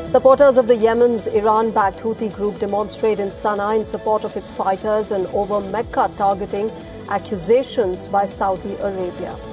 Supporters of the Yemen's Iran-backed Houthi group demonstrate in Sana'a in support of its fighters and over Mecca targeting accusations by Saudi Arabia.